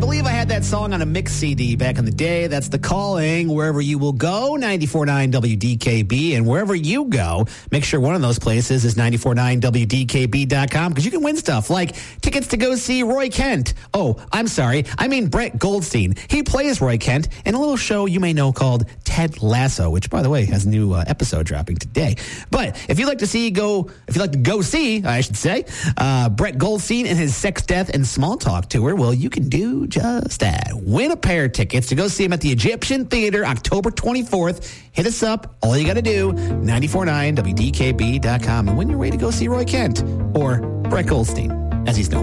believe I had that song on a mix CD back in the day. That's The Calling, Wherever You Will Go, 94.9 WDKB. And wherever you go, make sure one of those places is 94.9WDKB.com, because you can win stuff like tickets to go see Roy Kent. Oh, I'm sorry. I mean Brett Goldstein. He plays Roy Kent in a little show you may know called Ted Lasso, which, by the way, has a new episode dropping today. But if you'd like to go see, Brett Goldstein and his Sex, Death, and Small Talk tour, well, you can do just that. Win a pair of tickets to go see him at the Egyptian Theater October 24th. Hit us up. All you got to do, 94.9WDKB.com. And when you're ready to go see Roy Kent, or Brett Goldstein, as he's known.